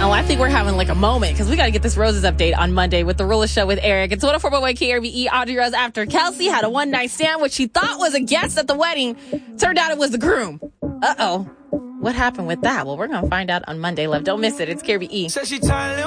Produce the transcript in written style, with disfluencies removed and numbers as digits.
Oh, I think we're having like a moment because we got to get this Roses update on Monday with the Rula Show with Eric. It's 104.1 KRBE. Audrey Rose after Kelsey had a one-night stand, which she thought was a guest at the wedding. Turned out it was the groom. Uh-oh. What happened with that? Well, we're going to find out on Monday, love. Don't miss it. It's KRBE.